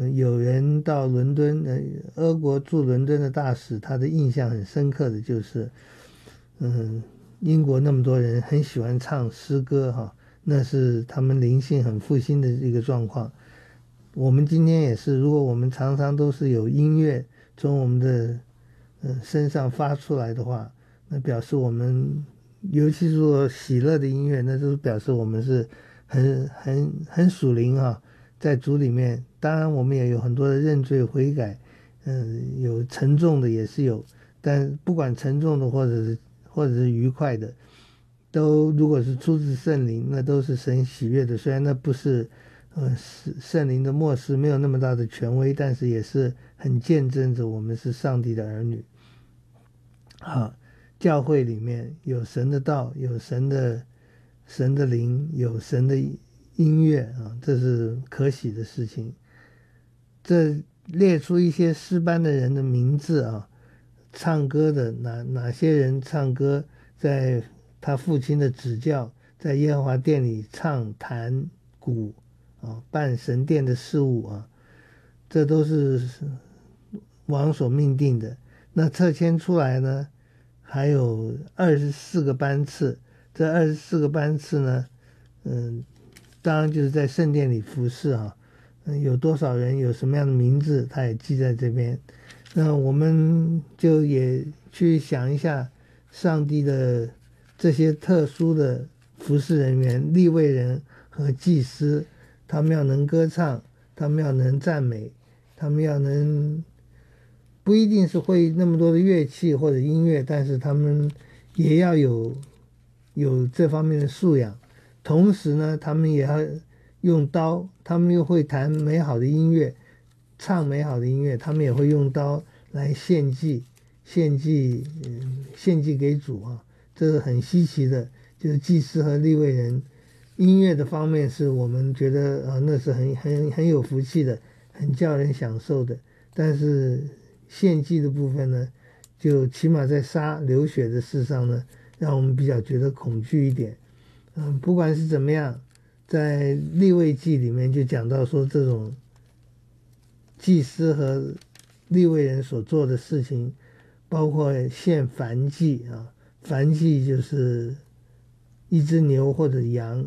有人到伦敦，俄国驻伦敦的大使，他的印象很深刻的就是，嗯，英国那么多人很喜欢唱诗歌哈，那是他们灵性很复兴的一个状况。我们今天也是，如果我们常常都是有音乐从我们的身上发出来的话，那表示我们，尤其是说喜乐的音乐，那就是表示我们是很属灵啊，在主里面。当然，我们也有很多的认罪悔改，有沉重的也是有，但不管沉重的或者是愉快的，都如果是出自圣灵，那都是神喜悦的。虽然那不是圣灵的默示，没有那么大的权威，但是也是很见证着我们是上帝的儿女。啊，教会里面有神的道，有神的灵，有神的音乐啊，这是可喜的事情。这列出一些诗班的人的名字啊，唱歌的哪些人唱歌，在他父亲的指教，在耶和华殿里唱弹鼓啊，办神殿的事务啊，这都是王所命定的。那册签出来呢，还有24个班次。这24个班次呢，当然就是在圣殿里服侍啊。有多少人，有什么样的名字，他也记在这边。那我们就也去想一下，上帝的这些特殊的服侍人员、利未人和祭司，他们要能歌唱，他们要能赞美，他们要能，不一定是会那么多的乐器或者音乐，但是他们也要有这方面的素养。同时呢，他们也要用刀，他们又会弹美好的音乐，唱美好的音乐，他们也会用刀来献祭，献祭给主啊，这是很稀奇的。就是祭司和利未人，音乐的方面是我们觉得那是很有福气的，很叫人享受的。但是献祭的部分呢，就起码在杀流血的事上呢，让我们比较觉得恐惧一点。不管是怎么样，在利未记里面就讲到说，这种祭司和利未人所做的事情，包括献燔祭啊，燔祭就是一只牛或者羊，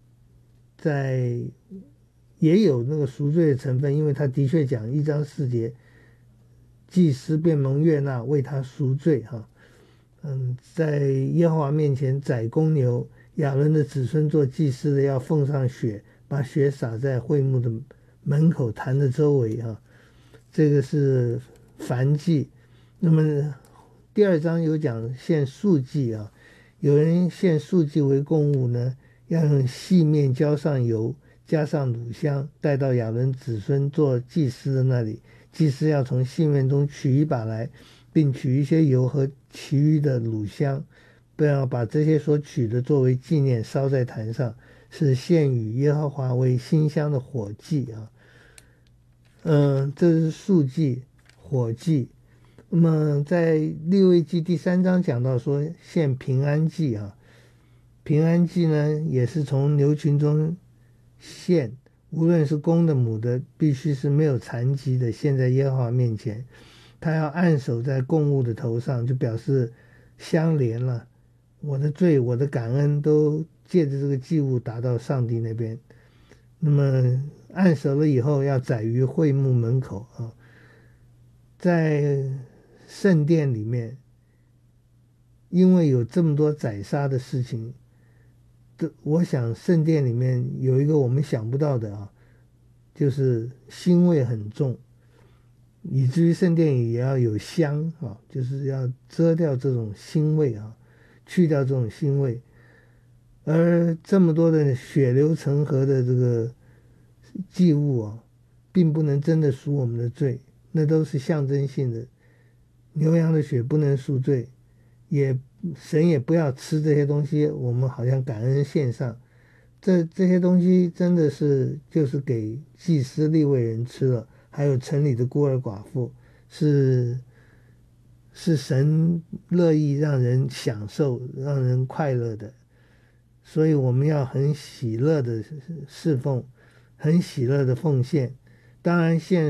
也有那个赎罪的成分，因为他的确讲1章4节，祭司便蒙悦纳，为他赎罪哈。在耶和华面前宰公牛，亚伦的子孙做祭司的要奉上血，把血洒在会幕的门口坛的周围啊，这个是燔祭。那么第2章有讲献素祭啊，有人献素祭为供物呢，要用细面浇上油，加上乳香，带到亚伦子孙做祭司的那里。祭司要从细面中取一把来，并取一些油和其余的乳香，不要把这些所取的作为纪念烧在坛上，是献与耶和华为馨香的火祭啊。这是素祭、火祭。那么在利未记第3章讲到说献平安祭啊，平安祭呢也是从牛群中献，无论是公的母的，必须是没有残疾的，献在耶和华面前。他要按手在供物的头上，就表示相连了，我的罪我的感恩都借着这个祭物达到上帝那边。那么按手了以后要宰于会幕门口啊。在圣殿里面，因为有这么多宰杀的事情，我想圣殿里面有一个我们想不到的啊，就是腥味很重，以至于圣殿也要有香啊，就是要遮掉这种腥味啊，去掉这种腥味。而这么多的血流成河的这个祭物啊，并不能真的赎我们的罪，那都是象征性的。牛羊的血不能赎罪，神也不要吃这些东西，我们好像感恩献上。这些东西真的就是给祭司利未人吃了，还有城里的孤儿寡妇，是神乐意让人享受、让人快乐的。所以我们要很喜乐的侍奉，很喜乐的奉献。当然献